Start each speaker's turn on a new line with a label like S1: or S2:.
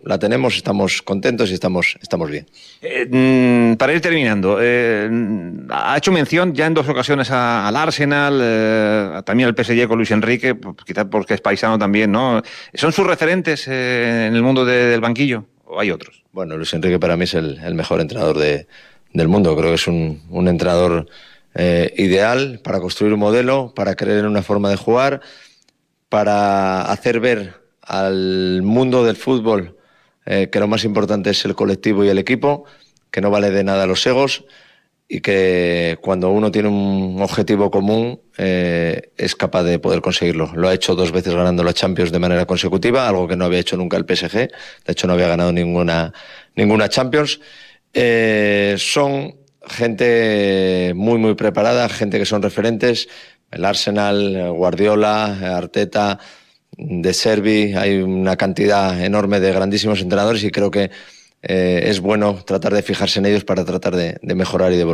S1: la tenemos, estamos contentos y estamos bien.
S2: Para ir terminando, ha hecho mención ya en 2 ocasiones al Arsenal, también al PSG con Luis Enrique, quizás porque es paisano también, ¿no? ¿Son sus referentes en el mundo del banquillo o hay otros?
S1: Bueno, Luis Enrique para mí es el mejor entrenador del mundo. Creo que es un entrenador ideal para construir un modelo, para creer en una forma de jugar, para hacer ver al mundo del fútbol que lo más importante es el colectivo y el equipo, que no vale de nada los egos y que cuando uno tiene un objetivo común es capaz de poder conseguirlo. Lo ha hecho 2 veces ganando la Champions de manera consecutiva, algo que no había hecho nunca el PSG. De hecho, no había ganado ninguna Champions. Son gente muy, muy preparada, gente que son referentes. El Arsenal, Guardiola, Arteta, De Zerbi, hay una cantidad enorme de grandísimos entrenadores y creo que es bueno tratar de fijarse en ellos para tratar de mejorar y de evolucionar.